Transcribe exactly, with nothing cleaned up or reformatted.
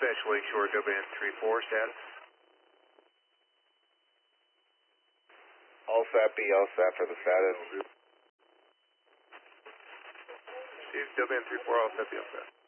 Dispatch Lakeshore, W N three four, status. All set, be all set for the status. Steve, W N three four, all set, be all set.